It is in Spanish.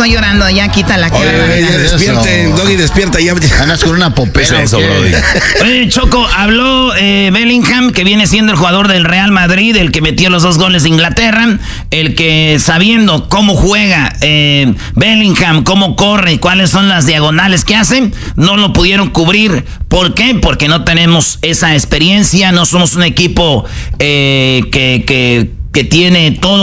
estoy llorando, ya quítala. Ya despierten, Doggy, despierta. Ya andas con una popera. Eso, Brody. Oye, Choco, habló Bellingham, que viene siendo el jugador del Real Madrid, el que metió los 2 goles de Inglaterra, el que sabiendo cómo juega Bellingham, cómo corre, cuáles son las diagonales que hace, no lo pudieron cubrir. ¿Por qué? Porque no tenemos esa experiencia, no somos un equipo que tiene todo